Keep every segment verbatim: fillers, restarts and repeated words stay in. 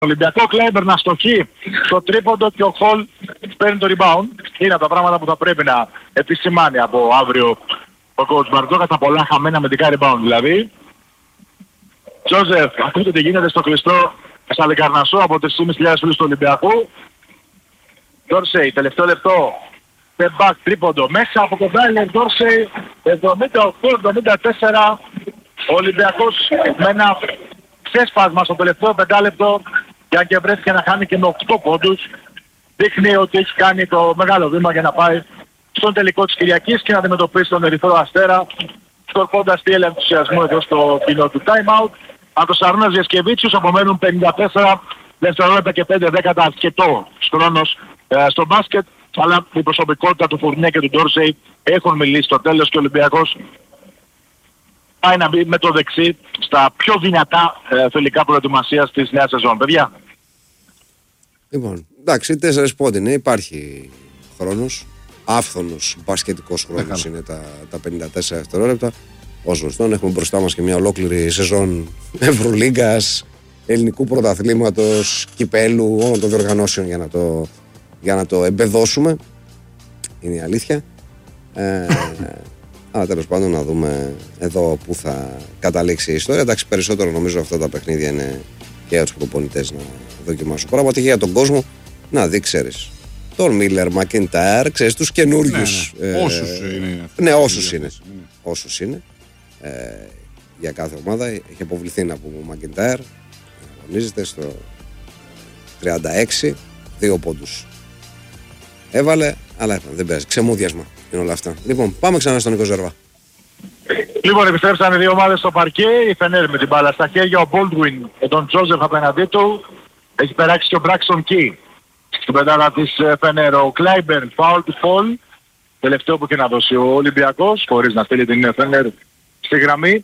Ολυμπιακό Κλάιμπερν να στοχεί στο τρίποντο και ο Χολ παίρνει το rebound. Είναι από τα πράγματα που θα πρέπει να επισημάνει από αύριο ο coach Μπαρτζόκα, τα πολλά χαμένα αμυντικά rebound δηλαδή. Τζόζεφ, ακούτε τι γίνεται στο κλειστό στα Λεκαρνασσό από τις τρεις χιλιάδες φίλους του Ολυμπιακού. Ντόρσεϊ, τελευταίο λεπτό. Step back, τρίποντο, μέσα από τον Μπράιλερ Ντόρσεϊ, εβδομήντα οκτώ εβδομήντα τέσσερα. Ο Ολυμπιακός με ένα ξέσπασμα στο τελευταίο πεντάλεπτο, και αν και βρέθηκε να χάνει και με οκτώ πόντους, δείχνει ότι έχει κάνει το μεγάλο βήμα για να πάει στον τελικό της Κυριακής και να αντιμετωπίσει τον Ερυθρό Αστέρα, σκορπώντας τι έλευε ενθουσιασμό εδώ στο κοινό του time out. Από το Σαρούνας Διασκεβίτσιους απομένουν πενήντα τέσσερα δευτερόλεπτα και πέντε δέκατα, αρκετό χρόνος ε, στο μπάσκετ, αλλά η προσωπικότητα του Φουρνιέ και του Ντόρσεϊ έχουν μιλήσει στο τέλος και ο Ολυμπιακός πάει να μπει με το δεξί στα πιο δυνατά ε, θελικά προετοιμασίας της νέας σεζόν. Παιδιά. Λοιπόν, εντάξει, τέσσερις πόντι είναι, υπάρχει χρόνος. Άφθονος μπασκετικός χρόνος είναι τα, τα πενήντα τέσσερα δευτερόλεπτα. Ως γνωστόν έχουμε μπροστά μας και μια ολόκληρη σεζόν Ευρωλίγκας, ελληνικού πρωταθλήματος, κυπέλου, όλων των διοργανώσεων για να το, για να το εμπεδώσουμε. Είναι η αλήθεια. Ε, αλλά τέλος πάντων να δούμε εδώ που θα καταλήξει η ιστορία. Εντάξει, περισσότερο νομίζω αυτά τα παιχνίδια είναι και για τους προπονητές να δοκιμάσουν πράγματα και για τον κόσμο να δει, ξέρεις, τον Μίλλερ, Μακεντάρ, ξέρεις, τους καινούριους. Ναι, ναι. Ε, όσους είναι. Ναι, όσους είναι. είναι. Όσους είναι. Ε, για κάθε ομάδα. Έχει αποβληθεί να πούμε ο Μακεντάρ. Αγωνίζεται στο τριάντα έξι, δύο πόντους έβαλε, αλλά δεν πειράζει. Ξεμούδιασμα είναι όλα αυτά. Λοιπόν, πάμε ξανά στον Νίκο Ζερβά. Λοιπόν, επιστρέψαν οι δύο ομάδες στο παρκέ. Η Φενέρ με την μπάλα στα χέρια. Ο Μπόλτουιν και τον Τζόζεφ απέναντί του. Έχει περάξει και ο Μπράξον Κι στην πεντάδα της Φενέρ. Ο Κλάιμπερν, φάουλ του Φολ. Τελευταίο που και να δώσει ο Ολυμπιακός, χωρίς να στείλει την Φενέρ στη γραμμή.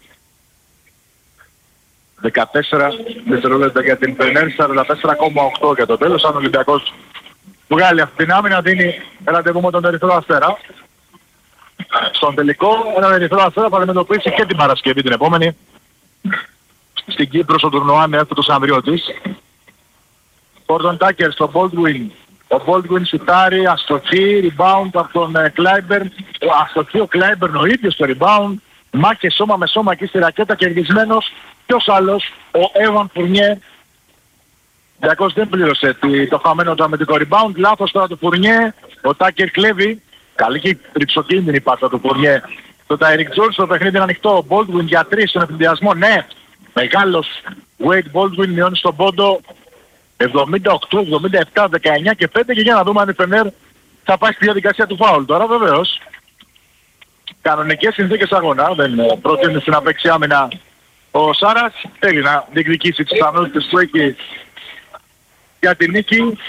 δεκατέσσερα δευτερόλεπτα για την Φενέρ, σαράντα τέσσερα κόμμα οκτώ για το τέλος. Αν ο Ολυμπιακός βγάλει αυτή την άμυνα, δίνει ραντεβού με τον Ερυθρό Αστέρα. Στον τελικό, έναν Ερυθρό Αστέρα θα αντιμετωπίσει και την Παρασκευή την επόμενη στην Κύπρο, στο τουρνουά με έφτωτος Ανδριώτης. Φόρτον Τάκερ στο Baldwin. Ο Baldwin σουτάρει, αστοχή, rebound από τον Κλάιμπερν. Ο αστοχή ο Κλάιμπερν ο ίδιος στο rebound. Μάχε σώμα με σώμα εκεί στη ρακέτα, κερδισμένος. Ποιος άλλος, ο Έβαν Φουρνιέ. Διακός δεν πλήρωσε το χαμένο του αμυντικό rebound. Λάθος τώρα του Φουρνιέ. Ο Τάκερ κλέβει. Καλή και τριψοκίνδυνη πάσα του Φουρνιέ. Το Τάιρικ Τζόρτζ στο παιχνίδι είναι ανοιχτό. Ο Baldwin για τρεις στον ευθυνδιασμό. Ναι, μεγάλος Wade Baldwin μειώνει στον πόντο. εβδομήντα οκτώ εβδομήντα επτά δεκαεννιά και πέντε, και για να δούμε αν η Φενέρ θα πάει στη διαδικασία του φάουλ. Τώρα βεβαίως κανονικές συνθήκες αγώνα, δεν προτείνει στην απέξη άμυνα ο Σάρας. Θέλει να διεκδικήσει τις πιθανότητες που έχει για την νίκη.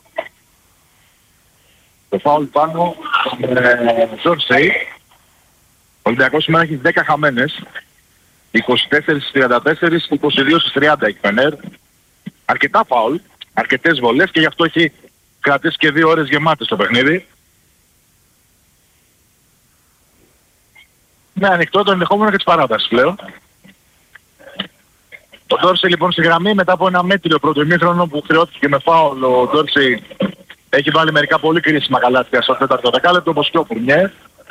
Το φάουλ πάνω στον Ντόρσεϊ. Ο Ολυμπιακός σήμερα έχει δέκα χαμένες. είκοσι τέσσερα στις τριάντα τέσσερα, είκοσι δύο στις τριάντα η Φενέρ. Αρκετά φάουλ, αρκετές βολές, και γι' αυτό έχει κρατήσει και δύο ώρες γεμάτες το παιχνίδι. Ναι, ανοιχτό το ενδεχόμενο και της παράτασης πλέον. Ο Ντόρσεϊ λοιπόν στη γραμμή μετά από ένα μέτριο πρώτο ημίχρονο που χρεώθηκε με φάουλ. Ο Ντόρσεϊ έχει βάλει μερικά πολύ κρίσιμα καλάθια στο τέταρτο δεκάλεπτο, όπως και ο Φουρνιέ.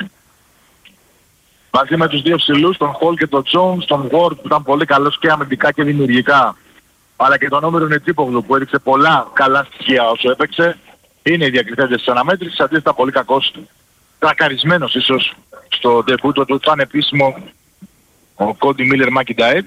Μαζί με τους δύο ψηλούς, τον Χολ και τον Τζόουνς, τον Γουόρντ που ήταν πολύ καλός και αμυντικά και δημιουργικά, αλλά και τον Όμηρο Νετζίπογλου που έδειξε πολλά καλά στοιχεία όσο έπαιξε. Είναι οι διακριθέντες της αναμέτρησης, αντίθετα πολύ κακός, τρακαρισμένος ίσως στο ντεπούτο του, ήταν επίσημο ο Κόντι Μίλλερ Μακεντάρ.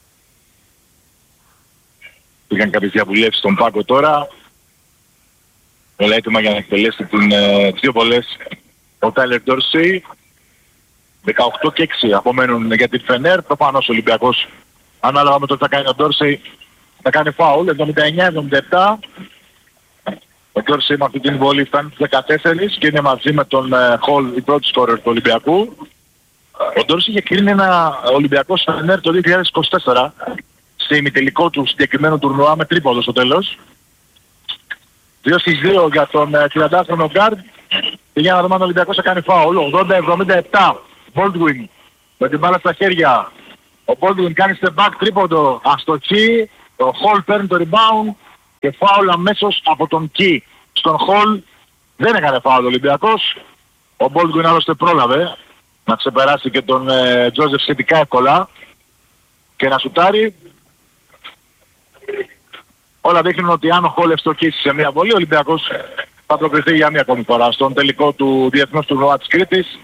Πήγαν κάποιες διαβουλεύσεις στον πάγκο τώρα. Όλα έτοιμα για να εκτελέσει την, ε, τις δύο βολές ο Τάιλερ Ντόρσεϊ. δεκαοκτώ και έξι απομένουν για την Φενέρ. Προφανώς ο Ολυμπιακός, ανάλογα με το τι θα κάνει ο Ντόρσεϊ, θα κάνει φάουλ. εβδομήντα εννιά εβδομήντα επτά. Ο Ντόρσεϊ με αυτή την βολή φτάνει στους δεκατέσσερα και είναι μαζί με τον Χολ η πρώτη σκόρερ του Ολυμπιακού. Ο Ντόρσεϊ είχε κρίνει ένα Ολυμπιακό Φενέρ το δύο χιλιάδες είκοσι τέσσερα σε ημιτελικό του συγκεκριμένο τουρνουά με τρίποδο στο τέλος. δύο στις δύο για τον τριαντάχρονο γκάρντ, και για να δούμε αν ο Ολυμπιακός θα κάνει φάουλ. ογδόντα εβδομήντα επτά. Baldwin με την μπάλα στα χέρια. Ο Baldwin κάνει step back τρίποντο, αστοχή. Ο Χολ παίρνει το rebound. και φάουλ αμέσως από τον Κι. Στον Χολ δεν έκανε φάουλ ο Ολυμπιακός. Ο Μπόλτγκουιν άλλωστε πρόλαβε να ξεπεράσει και τον ε, Τζόζεφ σχετικά εύκολα και να σουτάρει. Όλα δείχνουν ότι αν ο Χολ ευστοχίσει σε μια βολή, ο Ολυμπιακός θα προκριθεί για μια ακόμη φορά στον τελικό του Διεθνούς Τουρνουά της Κρήτης.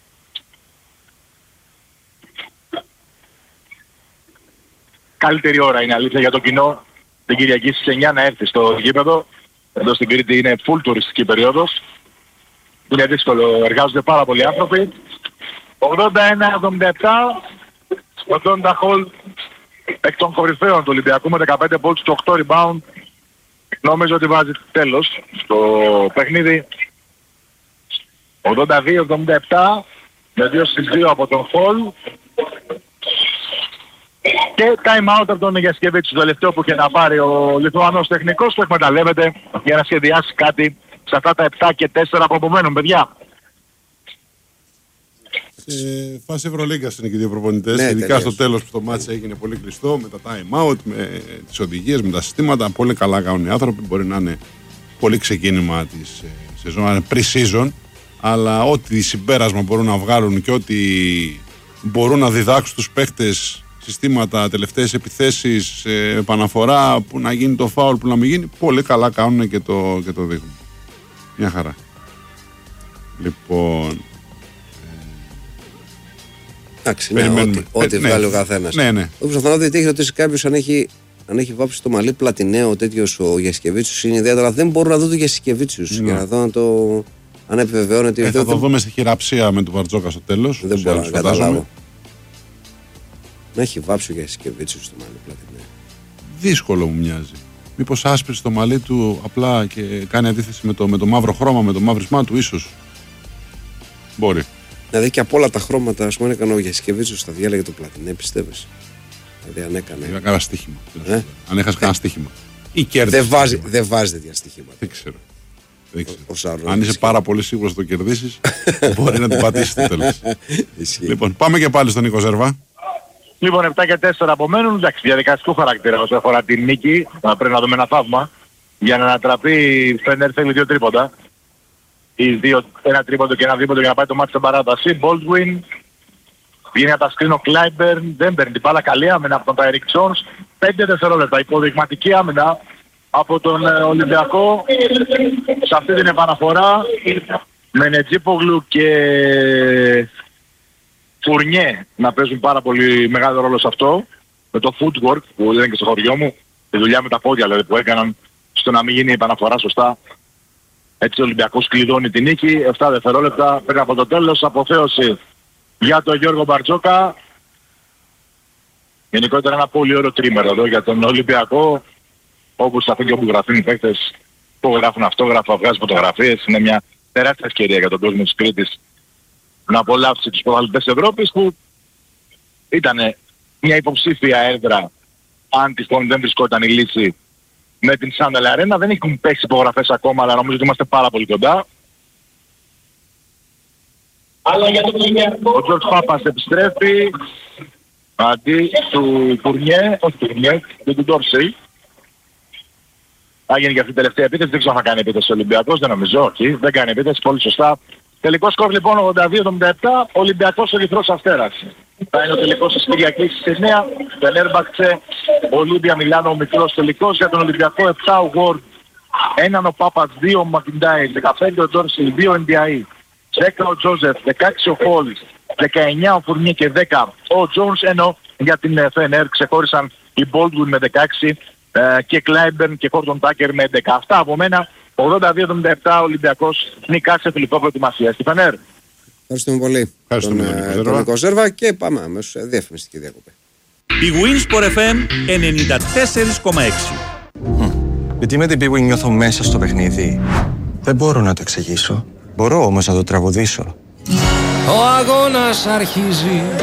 Καλύτερη ώρα είναι αλήθεια για το κοινό την Κυριακή στις εννιά να έρθει στο γήπεδο. Εδώ στην Κρήτη είναι full τουριστική περίοδος. Είναι δύσκολο, εργάζονται πάρα πολλοί άνθρωποι. ογδόντα ένα εβδομήντα επτά, ο Ντόντα Χολ εκ των κορυφαίων του Ολυμπιακού με δεκαπέντε πόντους και οκτώ rebound. Νόμιζω ότι βάζει τέλος στο παιχνίδι. ογδόντα δύο εβδομήντα επτά με δύο στις δύο από τον Χολ. Και time out από τον Γιασκεβίτσι, το τελευταίο που είχε να πάρει ο Λιθουανός τεχνικός, που εκμεταλλεύεται για να σχεδιάσει κάτι σε αυτά τα επτά και τέσσερα που απομένουν, παιδιά. Ε, φάση Ευρωλίγκας είναι και οι δύο προπονητές, ναι, ειδικά τελείως. στο τέλος που το μάτς έγινε πολύ κλειστό, με τα time out, με τις οδηγίες, με τα συστήματα. Πολύ καλά κάνουν οι άνθρωποι, μπορεί να είναι πολύ ξεκίνημα της ε, σεζόν, να είναι pre-season, αλλά ό,τι συμπέρασμα μπορούν να βγάλουν και ό,τι μπορούν να διδάξουν τους παίχτες, συστήματα, τελευταίες επιθέσεις, ε, επαναφορά, που να γίνει το φάουλ, που να μην γίνει, πολύ καλά κάνουν και το, και το δείχνουν. Μια χαρά. Λοιπόν... Εντάξει, ναι, ό,τι, ό,τι ε, βγάλει ναι, ο καθένας. Ναι, ναι. Όπως θα ότι έχει ρωτήσει κάποιος αν έχει, αν έχει βάψει το μαλλί πλατινέο τέτοιος ο Γιασκεβίτσιος, είναι ιδιαίτερα, αλλά δεν μπορώ να δω το Γιασκεβίτσιος, ναι, για να δω αν, το, αν επιβεβαιώνεται. Ε, θα το δούμε στη χειραψία με τον Βαρτζόκα στο τέλος. Δεν μπορώ να καταλάβω. Να έχει βάψει ο Γιασκεβίτσιος το μαλλί πλατινέο. Δύσκολο μου μοιάζει. Μήπως άσπρισε το μαλλί του απλά και κάνει αντίθεση με το, με το μαύρο χρώμα, με το μαύρισμά του, ίσως. Μπορεί. Δηλαδή και από όλα τα χρώματα, ας πούμε, έκανε ο Γιασκεβίτσιος, θα διάλεγε το πλατινέ, πιστεύεις? Δηλαδή αν έκανε. Είχα κανένα στοίχημα. Ε? Αν έχασε κανένα στοίχημα. Ή κέρδισε. Δεν βάζει, δεν βάζει τέτοια στοιχήματα. Δεν ξέρω. Δεν ξέρω. Ο, ο Σάρων, αν είσαι πάρα πολύ σίγουρος να το κερδίσεις, μπορεί να την πατήσεις στο τέλος. Λοιπόν, πάμε και πάλι στον Νίκο Ζέρβα. Λοιπόν, επτά και τέσσερα απομένουν. Εντάξει, διαδικαστικού χαρακτήρα όσο αφορά την νίκη. Πρέπει να δούμε ένα θαύμα. Για να ανατραπεί η Φενέρ θέλει δύο τρίποντα. Ή δύο, ένα τρίποντο και ένα δίποντο για να πάει το μάτι στην παράταση. Baldwin βγαίνει από τα σκριν ο Κλάιμπερν, δεν παίρνει την μπάλα, καλή άμυνα από τον Τάιρικ Τζόνς. πέντε δευτερόλεπτα υποδειγματική άμυνα από τον ε, Ολυμπιακό σε αυτή την επαναφορά με Νετζίπογλου και Φουρνιέ να παίζουν πάρα πολύ μεγάλο ρόλο σε αυτό, με το footwork που λένε και στο χωριό μου, τη δουλειά με τα πόδια δηλαδή που έκαναν στο να μην γίνει η επαναφορά σωστά. Έτσι ο Ολυμπιακός κλειδώνει την νίκη, επτά δευτερόλεπτα πριν από το τέλος, αποθέωση για τον Γιώργο Μπαρτζόκα. Γενικότερα ένα πολύ ωραίο τρίμερο εδώ για τον Ολυμπιακό, όπου σταθούν και όπου γραφούν οι παίκτες που γράφουν αυτόγραφα, βγάζουν φωτογραφίες. Είναι μια τεράστια ευκαιρία για τον κόσμο της Κρήτης να απολαύσει τους πρωταθλητές Ευρώπης, που ήταν μια υποψήφια έδρα αν τυχόν δεν βρισκόταν η λύση με την Σάνταλ Αρένα. Δεν έχουν πέσει υπογραφές ακόμα, αλλά νομίζω ότι είμαστε πάρα πολύ κοντά. Αλλά για το ο Τζορτς Πάπας επιστρέφει αντί του Φουρνιέ, όχι του Φουρνιέ, του του Ντόρσεϊ. Θα γίνει και αυτή η τελευταία επίθεση, δεν ξέρω αν θα κάνει επίθεση ο Ολυμπιακός, δεν νομίζω, όχι, δεν κάνει επίθεση, πολύ σωστά. Τελικό σκορ λοιπόν ογδόντα δύο εβδομήντα επτά, Ολυμπιακός Ερυθρός Αστέρας. Θα είναι ο τελικός της Κυριακής στις εννιά, Φενέρμπαχτσε, Ολύμπια Μιλάνο, ο μικρός τελικός για τον Ολυμπιακό, επτά ο Ward, έναν ο Πάπας, δύο ο Μακιντάι, δεκαπέντε ο Ντόρσεϊ, δύο ο Εν Μπι Άι, δέκα ο Τζόζεφ, δεκαέξι ο Χόλς, δεκαεννιά ο Φουρνιέ και δέκα ο Τζόνς, ενώ για την Φενέρ ξεχώρισαν οι Baldwin με δεκαέξι ε, και Κλάιμπερν και Χόρτον Τάκερ με δεκαεπτά. Από μένα ογδόντα δύο εβδομήντα επτά, Ολυμπιακός νικά σε φιλικό προετοιμασία στη Φενέρ. Ευχαριστούμε πολύ Ευχαριστούμε τον, τον Νίκο Ζέρβα και πάμε αμέσως σε διαφημιστική διακοπή. Η Winsport εφ εμ ενενήντα τέσσερα κόμμα έξι. Γιατί με την Bwin νιώθω μέσα στο παιχνίδι. Δεν μπορώ να το εξηγήσω. Μπορώ όμως να το τραγουδήσω. Ο αγώνας αρχίζει.